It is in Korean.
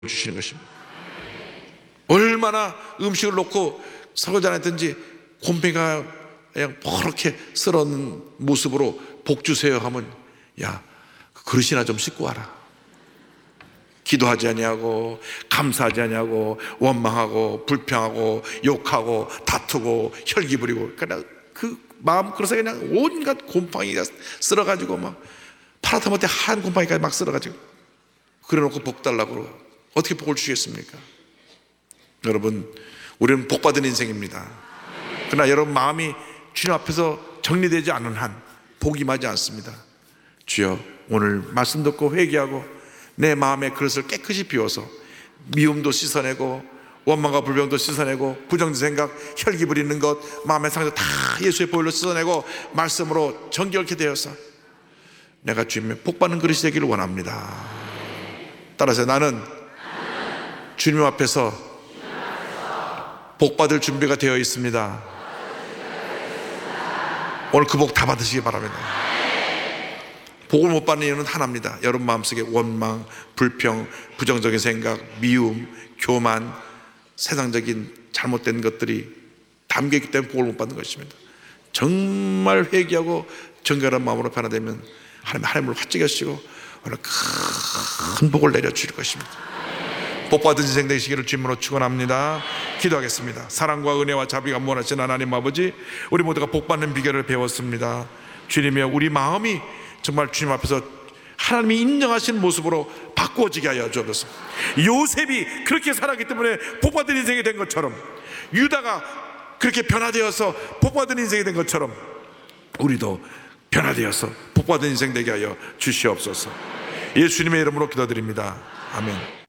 주시는 것입니다. 얼마나 음식을 놓고 설거지 안 했든지 곰팡이가 그냥 퍼렇게 썰어놓은 모습으로 복 주세요 하면, 야, 그 그릇이나 좀 씻고 와라. 기도하지 아니하고 감사하지 아니하고 원망하고 불평하고 욕하고 다투고 혈기 부리고, 그냥 그 마음 그릇에 그냥 온갖 곰팡이가 쓸어가지고 막 파랗다못해 하얀 곰팡이까지 막 쓸어가지고 그래놓고 복 달라고 어떻게 복을 주시겠습니까? 여러분, 우리는 복받은 인생입니다. 그러나 여러분 마음이 주님 앞에서 정리되지 않은 한 복이 임하지 않습니다. 주여, 오늘 말씀 듣고 회개하고 내 마음의 그릇을 깨끗이 비워서 미움도 씻어내고 원망과 불평도 씻어내고 부정적인 생각, 혈기 부리는 것, 마음의 상처 다 예수의 보혈로 씻어내고 말씀으로 정결케 되어서 내가 주님의 복받는 그릇이 되기를 원합니다. 따라서 나는 주님 앞에서 복받을 준비가 되어 있습니다. 오늘 그 복 다 받으시기 바랍니다. 복을 못 받는 이유는 하나입니다. 여러분 마음속에 원망, 불평, 부정적인 생각, 미움, 교만, 세상적인 잘못된 것들이 담겨있기 때문에 복을 못 받는 것입니다. 정말 회개하고 정결한 마음으로 변화되면 하나님을 활짝 여시고 오늘 큰 복을 내려주실 것입니다. 복받은 인생 되시기를 주님으로 축원합니다. 기도하겠습니다. 사랑과 은혜와 자비가 무한하신 하나님 아버지, 우리 모두가 복받는 비결을 배웠습니다. 주님이여, 우리 마음이 정말 주님 앞에서 하나님이 인정하신 모습으로 바꾸어지게 하여 주옵소서. 요셉이 그렇게 살았기 때문에 복받은 인생이 된 것처럼, 유다가 그렇게 변화되어서 복받은 인생이 된 것처럼 우리도 변화되어서 복받은 인생 되게 하여 주시옵소서. 예수님의 이름으로 기도드립니다. 아멘.